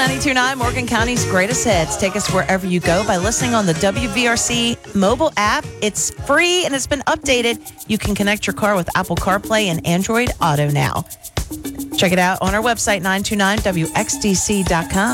92.9, Morgan County's greatest hits. Take us wherever you go by listening on the WVRC mobile app. It's free and it's been updated. You can connect your car with Apple CarPlay and Android Auto now. Check it out on our website, 929wxdc.com.